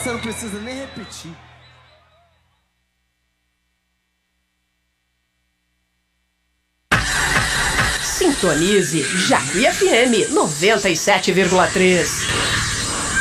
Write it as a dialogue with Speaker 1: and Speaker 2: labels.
Speaker 1: você não precisa nem repetir.
Speaker 2: Sintonize Jacuí FM 97,3.